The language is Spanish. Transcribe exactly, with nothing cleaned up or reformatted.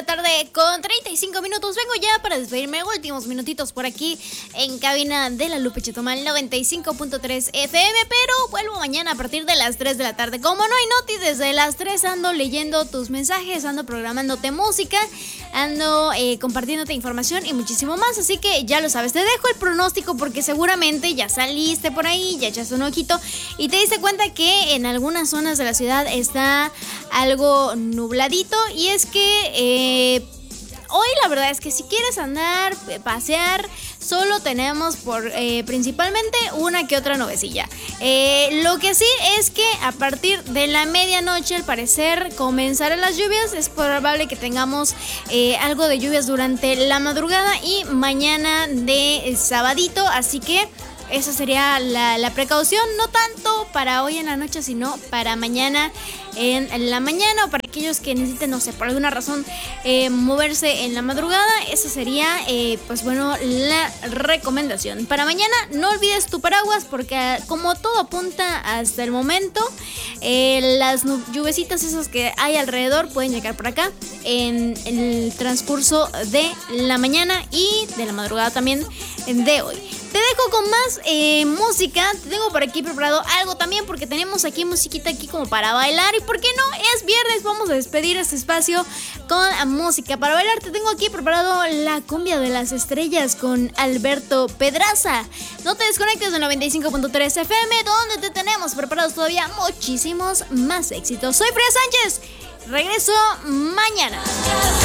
la tarde con treinta y cinco minutos. Vengo ya para despedirme últimos minutitos por aquí en cabina de la Lupe Chetumal noventa y cinco punto tres F M, pero vuelvo mañana a partir de las tres de la tarde. Como no hay noti, desde las tres ando leyendo tus mensajes, ando programándote música, ando eh, compartiéndote información y muchísimo más, así que ya lo sabes. Te dejo el pronóstico porque seguramente ya saliste por ahí, ya echaste un ojito y te diste cuenta que en algunas zonas de la ciudad está algo nubladito, y es que eh, hoy la verdad es que si quieres andar, pasear, solo tenemos por eh, principalmente una que otra nubecilla. Eh, lo que sí es que a partir de la medianoche, al parecer, comenzarán las lluvias. Es probable que tengamos eh, algo de lluvias durante la madrugada y mañana de eh, sabadito, así que esa sería la, la precaución, no tanto para hoy en la noche, sino para mañana en la mañana, o para aquellos que necesiten, no sé, por alguna razón eh, moverse en la madrugada. Esa sería, eh, pues bueno, la recomendación. Para mañana no olvides tu paraguas porque como todo apunta hasta el momento, eh, las lluvecitas esas que hay alrededor pueden llegar por acá en, en el transcurso de la mañana y de la madrugada también de hoy. Te dejo con más eh, música. Te tengo por aquí preparado algo también, porque tenemos aquí musiquita aquí como para bailar. Y por qué no, es viernes, vamos a despedir este espacio con música para bailar. Te tengo aquí preparado la cumbia de las estrellas con Alberto Pedraza. No te desconectes de noventa y cinco punto tres F M, donde te tenemos preparados todavía muchísimos más éxitos. Soy Frida Sánchez, regreso mañana.